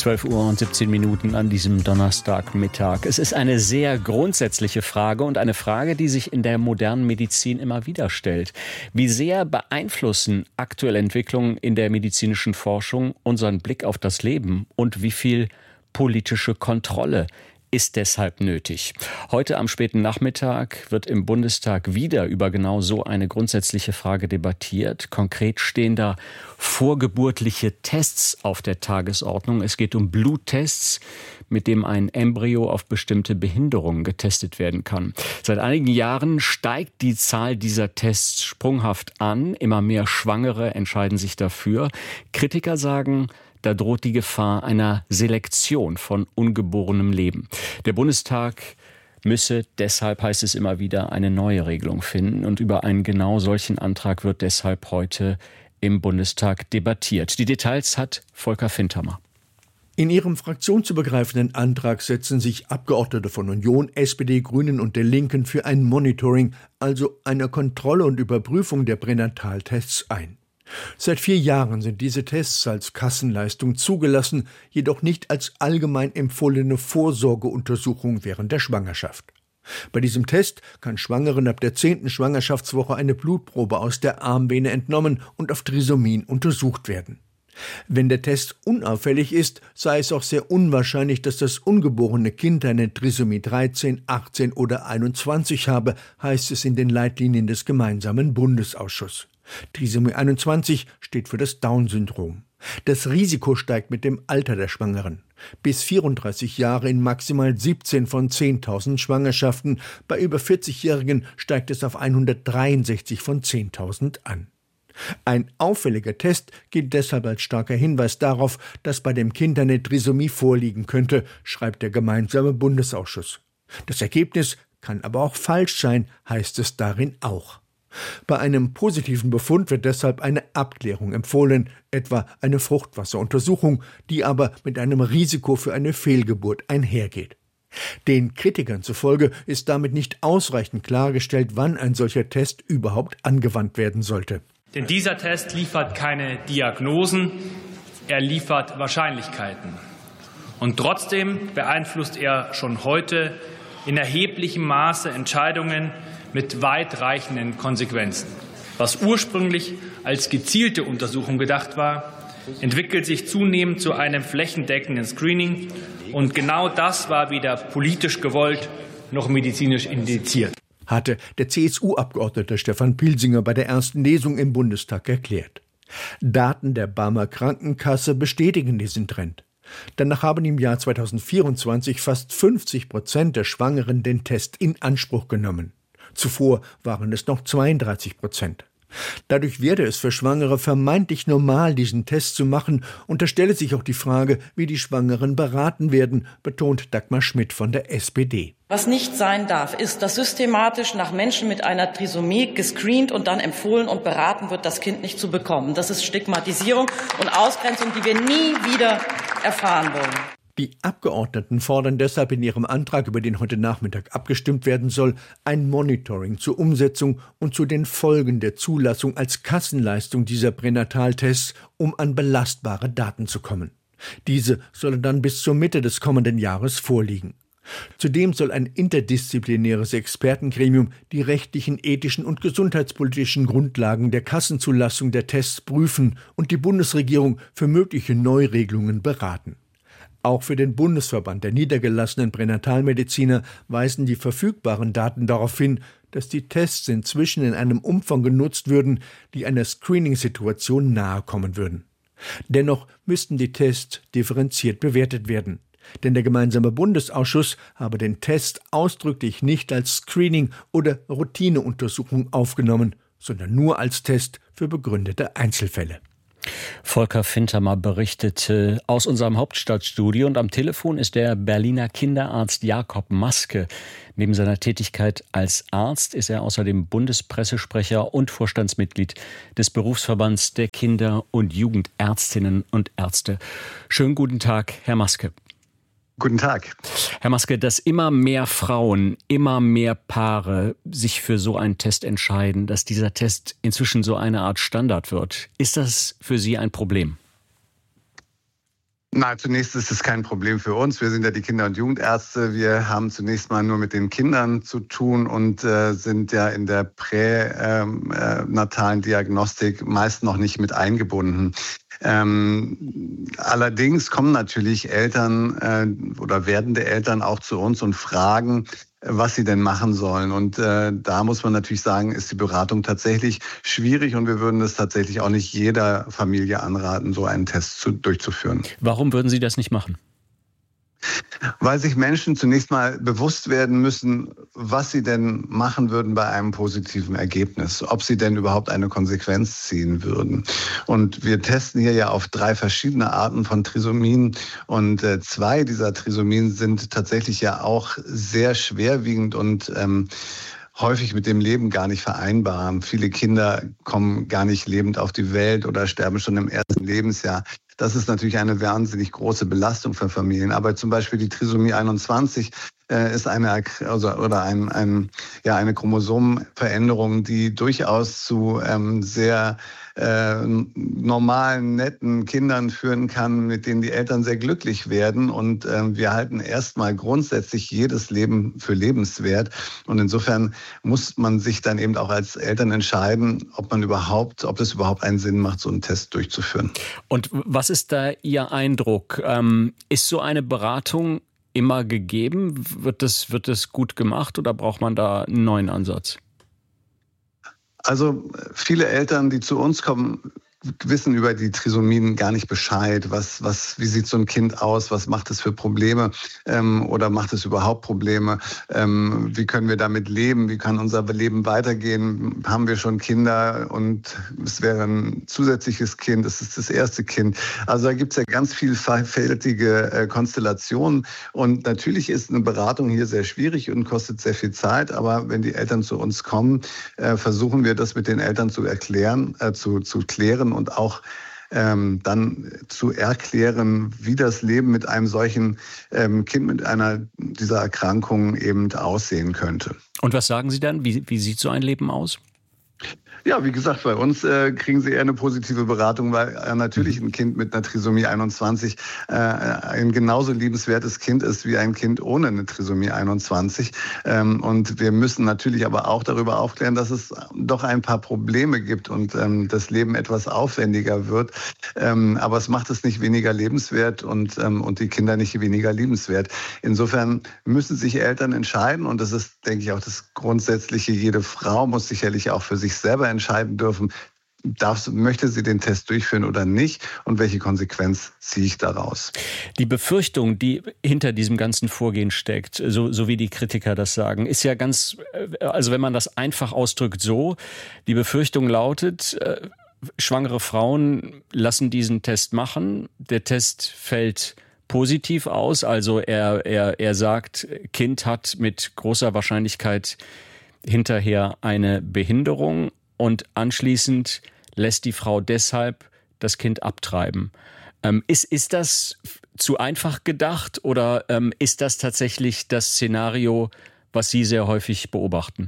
12 Uhr und 17 Minuten an diesem Donnerstagmittag. Es ist eine sehr grundsätzliche Frage und eine Frage, die sich in der modernen Medizin immer wieder stellt. Wie sehr beeinflussen aktuelle Entwicklungen in der medizinischen Forschung unseren Blick auf das Leben und wie viel politische Kontrolle ist deshalb nötig? Heute am späten Nachmittag wird im Bundestag wieder über genau so eine grundsätzliche Frage debattiert. Konkret stehen da vorgeburtliche Tests auf der Tagesordnung. Es geht um Bluttests, mit dem ein Embryo auf bestimmte Behinderungen getestet werden kann. Seit einigen Jahren steigt die Zahl dieser Tests sprunghaft an. Immer mehr Schwangere entscheiden sich dafür. Kritiker sagen, da droht die Gefahr einer Selektion von ungeborenem Leben. Der Bundestag müsse deshalb, heißt es immer wieder, eine neue Regelung finden. Und über einen genau solchen Antrag wird deshalb heute im Bundestag debattiert. Die Details hat Volker Fintermer. In ihrem fraktionsübergreifenden Antrag setzen sich Abgeordnete von Union, SPD, Grünen und der Linken für ein Monitoring, also eine Kontrolle und Überprüfung der Pränataltests ein. Seit 4 Jahren sind diese Tests als Kassenleistung zugelassen, jedoch nicht als allgemein empfohlene Vorsorgeuntersuchung während der Schwangerschaft. Bei diesem Test kann Schwangeren ab der 10. Schwangerschaftswoche eine Blutprobe aus der Armvene entnommen und auf Trisomien untersucht werden. Wenn der Test unauffällig ist, sei es auch sehr unwahrscheinlich, dass das ungeborene Kind eine Trisomie 13, 18 oder 21 habe, heißt es in den Leitlinien des gemeinsamen Bundesausschusses. Trisomie 21 steht für das Down-Syndrom. Das Risiko steigt mit dem Alter der Schwangeren. Bis 34 Jahre in maximal 17 von 10.000 Schwangerschaften. Bei über 40-Jährigen steigt es auf 163 von 10.000 an. Ein auffälliger Test gilt deshalb als starker Hinweis darauf, dass bei dem Kind eine Trisomie vorliegen könnte, schreibt der gemeinsame Bundesausschuss. Das Ergebnis kann aber auch falsch sein, heißt es darin auch. Bei einem positiven Befund wird deshalb eine Abklärung empfohlen, etwa eine Fruchtwasseruntersuchung, die aber mit einem Risiko für eine Fehlgeburt einhergeht. Den Kritikern zufolge ist damit nicht ausreichend klargestellt, wann ein solcher Test überhaupt angewandt werden sollte. Denn dieser Test liefert keine Diagnosen, er liefert Wahrscheinlichkeiten. Und trotzdem beeinflusst er schon heute in erheblichem Maße Entscheidungen mit weitreichenden Konsequenzen. Was ursprünglich als gezielte Untersuchung gedacht war, entwickelt sich zunehmend zu einem flächendeckenden Screening. Und genau das war weder politisch gewollt noch medizinisch indiziert, hatte der CSU-Abgeordnete Stefan Pilsinger bei der ersten Lesung im Bundestag erklärt. Daten der Barmer Krankenkasse bestätigen diesen Trend. Danach haben im Jahr 2024 fast 50% der Schwangeren den Test in Anspruch genommen. Zuvor waren es noch 32%. Dadurch werde es für Schwangere vermeintlich normal, diesen Test zu machen, und da stelle sich auch die Frage, wie die Schwangeren beraten werden, betont Dagmar Schmidt von der SPD. Was nicht sein darf, ist, dass systematisch nach Menschen mit einer Trisomie gescreent und dann empfohlen und beraten wird, das Kind nicht zu bekommen. Das ist Stigmatisierung und Ausgrenzung, die wir nie wieder erfahren wollen. Die Abgeordneten fordern deshalb in ihrem Antrag, über den heute Nachmittag abgestimmt werden soll, ein Monitoring zur Umsetzung und zu den Folgen der Zulassung als Kassenleistung dieser Pränataltests, um an belastbare Daten zu kommen. Diese sollen dann bis zur Mitte des kommenden Jahres vorliegen. Zudem soll ein interdisziplinäres Expertengremium die rechtlichen, ethischen und gesundheitspolitischen Grundlagen der Kassenzulassung der Tests prüfen und die Bundesregierung für mögliche Neuregelungen beraten. Auch für den Bundesverband der niedergelassenen Pränatalmediziner weisen die verfügbaren Daten darauf hin, dass die Tests inzwischen in einem Umfang genutzt würden, die einer Screening-Situation nahe kommen würden. Dennoch müssten die Tests differenziert bewertet werden. Denn der gemeinsame Bundesausschuss habe den Test ausdrücklich nicht als Screening- oder Routineuntersuchung aufgenommen, sondern nur als Test für begründete Einzelfälle. Volker Fintermer berichtete aus unserem Hauptstadtstudio und am Telefon ist der Berliner Kinderarzt Jakob Maske. Neben seiner Tätigkeit als Arzt ist er außerdem Bundespressesprecher und Vorstandsmitglied des Berufsverbands der Kinder- und Jugendärztinnen und Ärzte. Schönen guten Tag, Herr Maske. Guten Tag. Herr Maske, dass immer mehr Frauen, immer mehr Paare sich für so einen Test entscheiden, dass dieser Test inzwischen so eine Art Standard wird, ist das für Sie ein Problem? Na, zunächst ist es kein Problem für uns. Wir sind ja die Kinder- und Jugendärzte. Wir haben zunächst mal nur mit den Kindern zu tun und sind ja in der pränatalen Diagnostik meist noch nicht mit eingebunden. Allerdings kommen natürlich Eltern oder werdende Eltern auch zu uns und fragen, was sie denn machen sollen. Und da muss man natürlich sagen, ist die Beratung tatsächlich schwierig und wir würden es tatsächlich auch nicht jeder Familie anraten, so einen Test durchzuführen. Warum würden Sie das nicht machen? Weil sich Menschen zunächst mal bewusst werden müssen, was sie denn machen würden bei einem positiven Ergebnis, ob sie denn überhaupt eine Konsequenz ziehen würden. Und wir testen hier ja auf 3 verschiedene Arten von Trisomien und 2 dieser Trisomien sind tatsächlich ja auch sehr schwerwiegend und häufig mit dem Leben gar nicht vereinbar. Viele Kinder kommen gar nicht lebend auf die Welt oder sterben schon im ersten Lebensjahr. Das ist natürlich eine wahnsinnig große Belastung für Familien. Aber zum Beispiel die Trisomie 21 ist eine Chromosomenveränderung, die durchaus zu sehr normalen, netten Kindern führen kann, mit denen die Eltern sehr glücklich werden. Und wir halten erstmal grundsätzlich jedes Leben für lebenswert. Und insofern muss man sich dann eben auch als Eltern entscheiden, ob es überhaupt einen Sinn macht, so einen Test durchzuführen. Und was ist da Ihr Eindruck? Ist so eine Beratung immer gegeben? Wird das gut gemacht oder braucht man da einen neuen Ansatz? Also viele Eltern, die zu uns kommen, wissen über die Trisomien gar nicht Bescheid. Wie sieht so ein Kind aus? Was macht es für Probleme? Oder macht es überhaupt Probleme? Wie können wir damit leben? Wie kann unser Leben weitergehen? Haben wir schon Kinder und es wäre ein zusätzliches Kind? Es ist das erste Kind. Also da gibt es ja ganz vielfältige Konstellationen. Und natürlich ist eine Beratung hier sehr schwierig und kostet sehr viel Zeit. Aber wenn die Eltern zu uns kommen, versuchen wir das mit den Eltern zu erklären, zu klären und auch dann zu erklären, wie das Leben mit einem solchen Kind mit einer dieser Erkrankungen eben aussehen könnte. Und was sagen Sie dann? Wie sieht so ein Leben aus? Ja, wie gesagt, bei uns kriegen Sie eher eine positive Beratung, weil natürlich ein Kind mit einer Trisomie 21 ein genauso liebenswertes Kind ist wie ein Kind ohne eine Trisomie 21. Und wir müssen natürlich aber auch darüber aufklären, dass es doch ein paar Probleme gibt und das Leben etwas aufwendiger wird. Aber es macht es nicht weniger lebenswert und die Kinder nicht weniger liebenswert. Insofern müssen sich Eltern entscheiden und das ist, denke ich, auch das Grundsätzliche. Jede Frau muss sicherlich auch für sich selber entscheiden dürfen, möchte sie den Test durchführen oder nicht und welche Konsequenz ziehe ich daraus. Die Befürchtung, die hinter diesem ganzen Vorgehen steckt, so wie die Kritiker das sagen, ist ja also wenn man das einfach ausdrückt so, die Befürchtung lautet, schwangere Frauen lassen diesen Test machen, der Test fällt positiv aus, also er sagt, Kind hat mit großer Wahrscheinlichkeit hinterher eine Behinderung und anschließend lässt die Frau deshalb das Kind abtreiben. Ist das zu einfach gedacht oder ist das tatsächlich das Szenario, was Sie sehr häufig beobachten?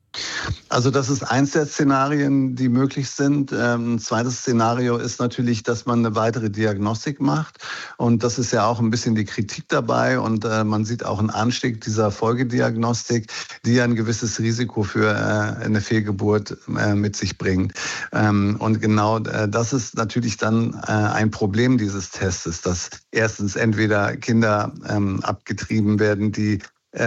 Also das ist eins der Szenarien, die möglich sind. Ein zweites Szenario ist natürlich, dass man eine weitere Diagnostik macht. Und das ist ja auch ein bisschen die Kritik dabei. Und man sieht auch einen Anstieg dieser Folgediagnostik, die ja ein gewisses Risiko für eine Fehlgeburt mit sich bringt. Und genau das ist natürlich dann ein Problem dieses Testes, dass erstens entweder Kinder abgetrieben werden, die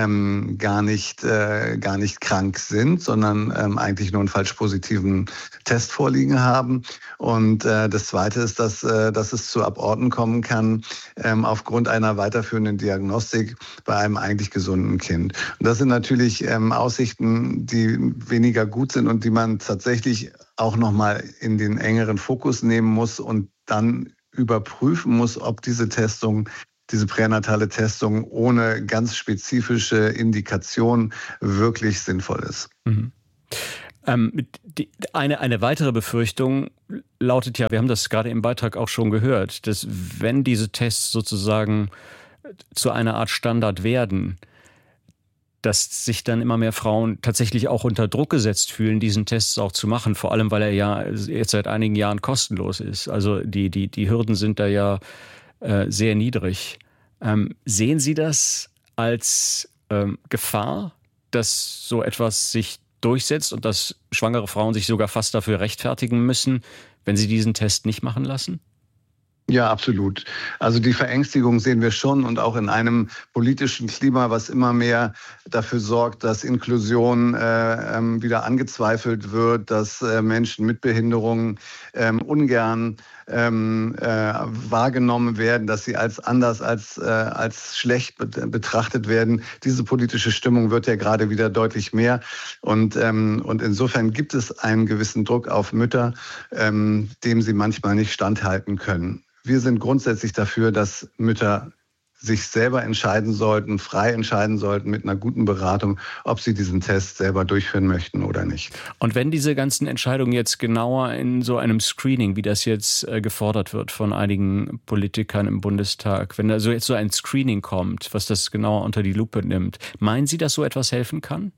gar nicht krank sind, sondern eigentlich nur einen falsch positiven Test vorliegen haben. Und das Zweite ist, dass es zu Aborten kommen kann aufgrund einer weiterführenden Diagnostik bei einem eigentlich gesunden Kind. Und das sind natürlich Aussichten, die weniger gut sind und die man tatsächlich auch nochmal in den engeren Fokus nehmen muss und dann überprüfen muss, ob diese pränatale Testung ohne ganz spezifische Indikation wirklich sinnvoll ist. Mhm. Eine weitere Befürchtung lautet ja, wir haben das gerade im Beitrag auch schon gehört, dass wenn diese Tests sozusagen zu einer Art Standard werden, dass sich dann immer mehr Frauen tatsächlich auch unter Druck gesetzt fühlen, diesen Tests auch zu machen, vor allem weil er ja jetzt seit einigen Jahren kostenlos ist. Also die Hürden sind da ja sehr niedrig. Sehen Sie das als Gefahr, dass so etwas sich durchsetzt und dass schwangere Frauen sich sogar fast dafür rechtfertigen müssen, wenn sie diesen Test nicht machen lassen? Ja, absolut. Also die Verängstigung sehen wir schon und auch in einem politischen Klima, was immer mehr dafür sorgt, dass Inklusion wieder angezweifelt wird, dass Menschen mit Behinderungen ungern wahrgenommen werden, dass sie als anders, als schlecht betrachtet werden. Diese politische Stimmung wird ja gerade wieder deutlich mehr. Und insofern gibt es einen gewissen Druck auf Mütter, dem sie manchmal nicht standhalten können. Wir sind grundsätzlich dafür, dass Mütter sich selber entscheiden sollten, frei entscheiden sollten mit einer guten Beratung, ob sie diesen Test selber durchführen möchten oder nicht. Und wenn diese ganzen Entscheidungen jetzt genauer in so einem Screening, wie das jetzt gefordert wird von einigen Politikern im Bundestag, wenn da so jetzt so ein Screening kommt, was das genauer unter die Lupe nimmt, meinen Sie, dass so etwas helfen kann?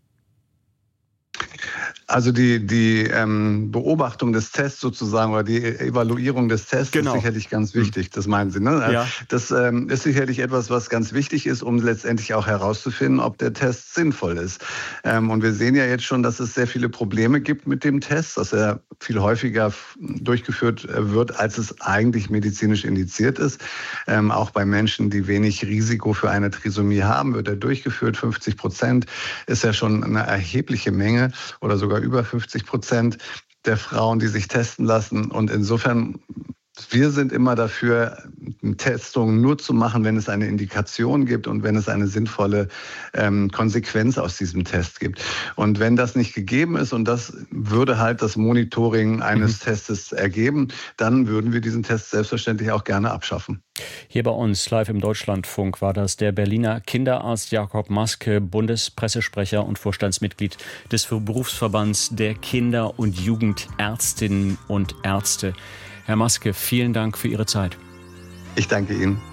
Also die Beobachtung des Tests sozusagen oder die Evaluierung des Tests ist sicherlich ganz wichtig, das meinen Sie, ne? Ja. Das ist sicherlich etwas, was ganz wichtig ist, um letztendlich auch herauszufinden, ob der Test sinnvoll ist. Und wir sehen ja jetzt schon, dass es sehr viele Probleme gibt mit dem Test, dass er viel häufiger durchgeführt wird, als es eigentlich medizinisch indiziert ist. Auch bei Menschen, die wenig Risiko für eine Trisomie haben, wird er durchgeführt. 50% ist ja schon eine erhebliche Menge oder sogar über 50% der Frauen, die sich testen lassen. Und insofern, wir sind immer dafür, Testungen nur zu machen, wenn es eine Indikation gibt und wenn es eine sinnvolle Konsequenz aus diesem Test gibt. Und wenn das nicht gegeben ist, und das würde halt das Monitoring eines Testes ergeben, dann würden wir diesen Test selbstverständlich auch gerne abschaffen. Hier bei uns live im Deutschlandfunk war das der Berliner Kinderarzt Jakob Maske, Bundespressesprecher und Vorstandsmitglied des Berufsverbands der Kinder- und Jugendärztinnen und Ärzte. Herr Maske, vielen Dank für Ihre Zeit. Ich danke Ihnen.